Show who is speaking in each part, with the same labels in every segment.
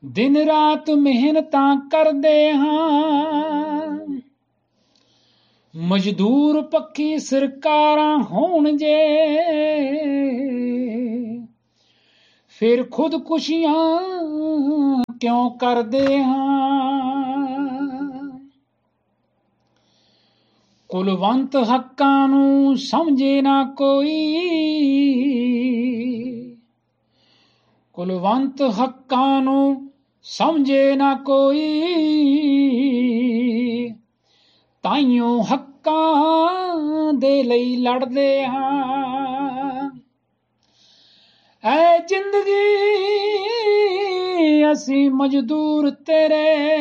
Speaker 1: दिन रात मेहनतां करदे हां, मजदूर पक्की सरकारां होण जे, फिर खुदकुशियां क्यों करदे हां। कुलवंत हक्कां नूं समझे ना कोई, कुलवंत हक्कां नूं समझे ना कोई, ताइयों हक्कां दे लई लड़दे हां। ऐ जिंदगी असीं मजदूर तेरे,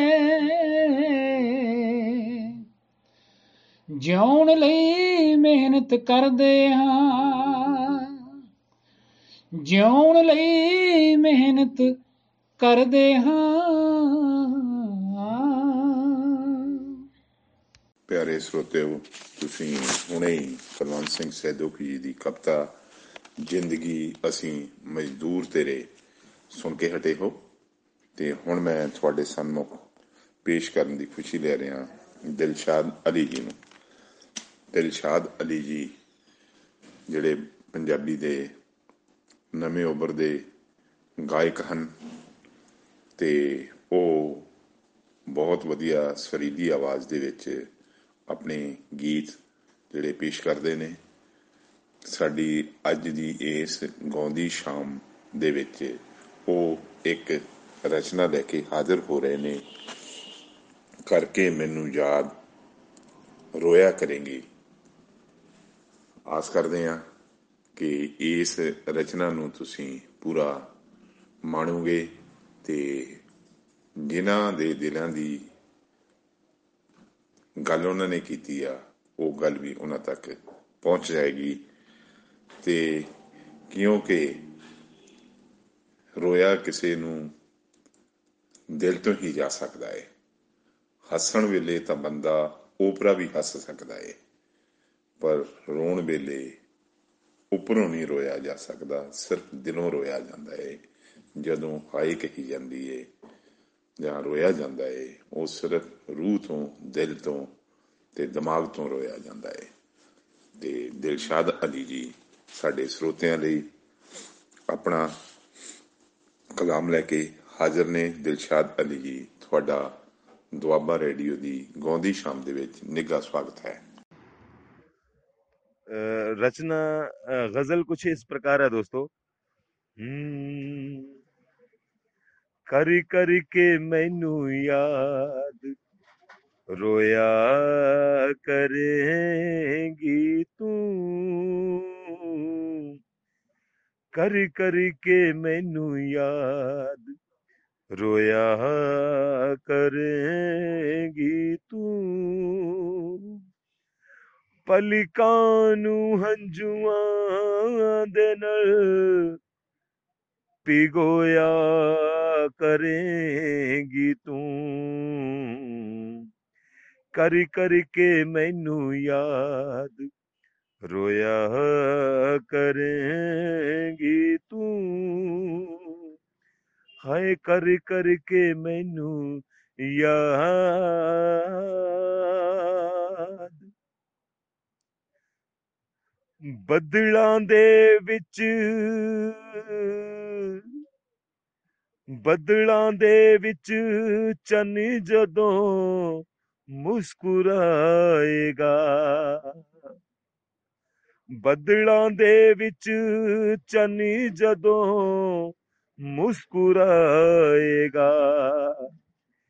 Speaker 1: ਜਿਉਣ ਲਈ ਮਿਹਨਤ ਕਰਦੇ ਹਾਂ, ਜਿਉਣ ਲਈ ਮਿਹਨਤ ਕਰਦੇ ਹਾਂ।
Speaker 2: ਪਿਆਰੇ ਸਰੋਤਿਓ, ਤੁਸੀਂ ਹੁਣੇ ਹੀ ਕੁਲਵੰਤ ਸਿੰਘ ਸੈਦੋਕੀ ਜੀ ਦੀ ਕਵਿਤਾ ਜ਼ਿੰਦਗੀ ਅਸੀਂ ਮਜ਼ਦੂਰ ਤੇਰੇ ਸੁਣ ਕੇ ਹਟੇ ਹੋ, ਤੇ ਹੁਣ ਮੈਂ ਤੁਹਾਡੇ ਸਨਮੁਖ ਪੇਸ਼ ਕਰਨ ਦੀ ਖੁਸ਼ੀ ਲੈ ਰਿਹਾ ਦਿਲਸ਼ਾਦ ਅਲੀ ਜੀ ਨੂੰ। ਦਿਲਸ਼ਾਦ ਅਲੀ ਜੀ ਜਿਹੜੇ ਪੰਜਾਬੀ ਦੇ ਨਵੇਂ ਉਭਰਦੇ ਗਾਇਕ ਹਨ, ਤੇ ਉਹ ਬਹੁਤ ਵਧੀਆ ਸੁਰੀਲੀ ਆਵਾਜ਼ ਦੇ ਵਿੱਚ ਆਪਣੇ ਗੀਤ ਜਿਹੜੇ ਪੇਸ਼ ਕਰਦੇ ਨੇ। ਸਾਡੀ ਅੱਜ ਦੀ ਇਸ ਗਾਉਂਦੀ ਸ਼ਾਮ ਦੇ ਵਿੱਚ ਉਹ ਇੱਕ ਰਚਨਾ ਲੈ ਕੇ ਹਾਜ਼ਰ ਹੋ ਰਹੇ ਨੇ, ਕਰਕੇ ਮੈਨੂੰ ਯਾਦ ਰੋਇਆ ਕਰੇਂਗੀ। ਆਸ ਕਰਦੇ ਹਾਂ ਕਿ ਇਸ ਰਚਨਾ ਨੂੰ ਤੁਸੀਂ ਪੂਰਾ ਮਾਣੋਗੇ ਤੇ ਜਿਨ੍ਹਾਂ ਦੇ ਦਿਲਾਂ ਦੀ ਗੱਲ ਉਹਨਾਂ ਨੇ ਕੀਤੀ ਆ ਉਹ ਗੱਲ ਵੀ ਉਹਨਾਂ ਤੱਕ ਪਹੁੰਚ ਜਾਏਗੀ। ਤੇ ਕਿਉਂਕਿ ਰੋਇਆ ਕਿਸੇ ਨੂੰ ਦਿਲ ਤੋਂ ਹੀ ਜਾ ਸਕਦਾ ਹੈ। ਹੱਸਣ ਵੇਲੇ ਤਾਂ ਬੰਦਾ ਓਪਰਾ ਵੀ ਹੱਸ ਸਕਦਾ ਹੈ, ਪਰ ਰੋਣ ਵੇਲੇ ਉੱਪਰੋਂ ਨਹੀਂ ਰੋਇਆ ਜਾ ਸਕਦਾ, ਸਿਰਫ ਦਿਲੋਂ ਰੋਇਆ ਜਾਂਦਾ ਹੈ। ਜਦੋਂ ਹਾਏ ਕਹੀ ਜਾਂਦੀ ਹੈ ਜਾਂ ਰੋਇਆ ਜਾਂਦਾ ਹੈ, ਉਹ ਸਿਰਫ ਰੂਹ ਤੋਂ, ਦਿਲ ਤੋਂ ਤੇ ਦਿਮਾਗ ਤੋਂ ਰੋਇਆ ਜਾਂਦਾ ਹੈ। ਤੇ ਦਿਲਸ਼ਾਦ ਅਲੀ ਜੀ ਸਾਡੇ ਸਰੋਤਿਆਂ ਲਈ ਆਪਣਾ ਕਲਾਮ ਲੈ ਕੇ ਹਾਜ਼ਰ ਨੇ। ਦਿਲਸ਼ਾਦ ਅਲੀ ਜੀ, ਤੁਹਾਡਾ ਦੁਆਬਾ ਰੇਡੀਓ ਦੀ ਗਾਉਂਦੀ ਸ਼ਾਮ ਦੇ ਵਿੱਚ ਨਿੱਘਾ ਸਵਾਗਤ ਹੈ।
Speaker 3: रचना गजल कुछ इस प्रकार है दोस्तों। करी करी के मैनू याद रोया करेंगी तू, करी करी के मैनू याद रोया करेंगी तू, पलिकां नू हंजुआं दे नाल पिगोया करेंगी तू, करी करी के मैनू याद रोया करेंगी तू, हाय करी करी के मैनू याद। ਬੱਦਲਾਂ ਦੇ ਵਿੱਚ, ਬੱਦਲਾਂ ਦੇ ਵਿੱਚ ਚੰਨ ਜਦੋਂ ਮੁਸਕਰਾਏਗਾ, ਬੱਦਲਾਂ ਦੇ ਵਿੱਚ ਚੰਨ ਜਦੋਂ ਮੁਸਕਰਾਏਗਾ,